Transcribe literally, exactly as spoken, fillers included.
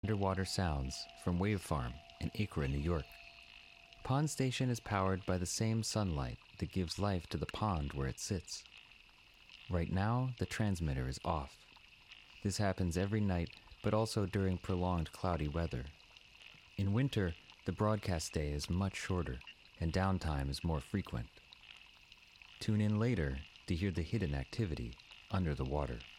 Underwater sounds from Wave Farm in Acra, New York. Pond Station is powered by the same sunlight that gives life to the pond where it sits. Right now, the transmitter is off. This happens every night, but also during prolonged cloudy weather. In winter, the broadcast day is much shorter, and downtime is more frequent. Tune in later to hear the hidden activity under the water.